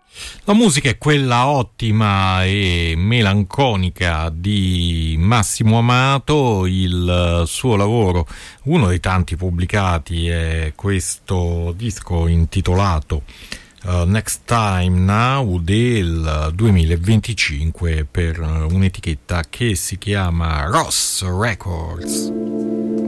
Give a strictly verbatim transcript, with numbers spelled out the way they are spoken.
La musica è quella ottima e melanconica di Massimo Amato. Il suo lavoro, uno dei tanti pubblicati, è questo disco intitolato uh, Next Time Now del duemilaventicinque per un'etichetta che si chiama Ross Records.